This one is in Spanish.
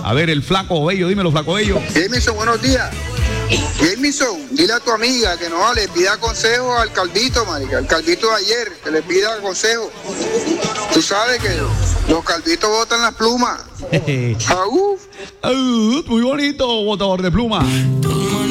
A ver, el flaco bello, dímelo, flaco bello. Jamison, buenos días. Jamison, dile a tu amiga que no le pida consejo al Calvito, marica. El Calvito de ayer, que le pida consejo. Tú sabes que los Calvitos botan las plumas. Muy bonito, botador de pluma.